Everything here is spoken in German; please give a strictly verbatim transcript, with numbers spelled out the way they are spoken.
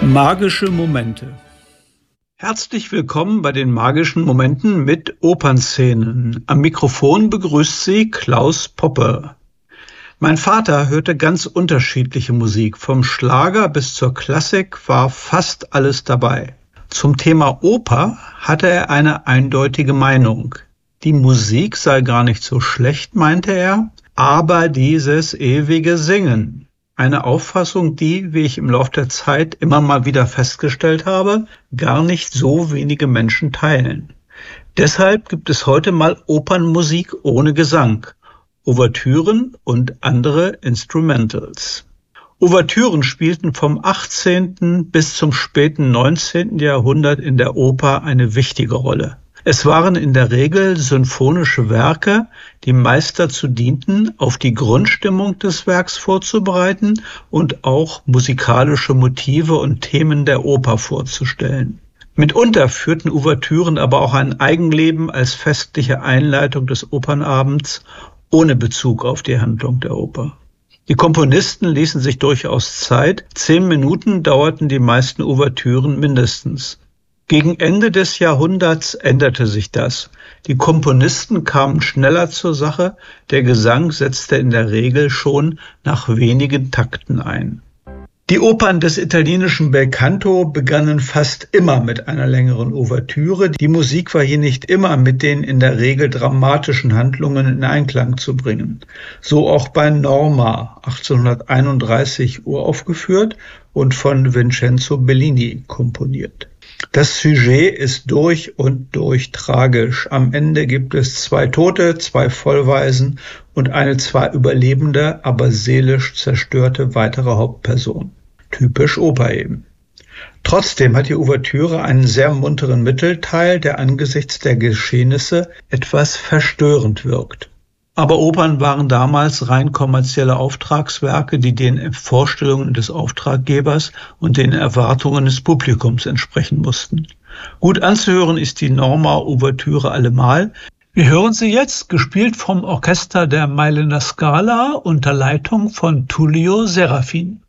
Magische Momente. Herzlich willkommen bei den magischen Momenten mit Opernszenen. Am Mikrofon begrüßt Sie Klaus Poppe. Mein Vater hörte ganz unterschiedliche Musik. Vom Schlager bis zur Klassik war fast alles dabei. Zum Thema Oper hatte er eine eindeutige Meinung. Die Musik sei gar nicht so schlecht, meinte er, aber dieses ewige Singen. Eine Auffassung, die, wie ich im Laufe der Zeit immer mal wieder festgestellt habe, gar nicht so wenige Menschen teilen. Deshalb gibt es heute mal Opernmusik ohne Gesang, Ouvertüren und andere Instrumentals. Ouvertüren spielten vom achtzehnten bis zum späten neunzehnten Jahrhundert in der Oper eine wichtige Rolle. Es waren in der Regel sinfonische Werke, die meist dazu dienten, auf die Grundstimmung des Werks vorzubereiten und auch musikalische Motive und Themen der Oper vorzustellen. Mitunter führten Ouvertüren aber auch ein Eigenleben als festliche Einleitung des Opernabends, ohne Bezug auf die Handlung der Oper. Die Komponisten ließen sich durchaus Zeit, zehn Minuten dauerten die meisten Ouvertüren mindestens. Gegen Ende des Jahrhunderts änderte sich das. Die Komponisten kamen schneller zur Sache, der Gesang setzte in der Regel schon nach wenigen Takten ein. Die Opern des italienischen Belcanto begannen fast immer mit einer längeren Ouvertüre. Die Musik war hier nicht immer mit den in der Regel dramatischen Handlungen in Einklang zu bringen. So auch bei Norma, achtzehnhunderteinunddreißig uraufgeführt und von Vincenzo Bellini komponiert. Das Sujet ist durch und durch tragisch. Am Ende gibt es zwei Tote, zwei Vollwaisen und eine zwar überlebende, aber seelisch zerstörte weitere Hauptperson. Typisch Oper eben. Trotzdem hat die Ouvertüre einen sehr munteren Mittelteil, der angesichts der Geschehnisse etwas verstörend wirkt. Aber Opern waren damals rein kommerzielle Auftragswerke, die den Vorstellungen des Auftraggebers und den Erwartungen des Publikums entsprechen mussten. Gut anzuhören ist die Norma-Ouvertüre allemal. Wir hören sie jetzt, gespielt vom Orchester der Mailänder Scala unter Leitung von Tullio Serafin.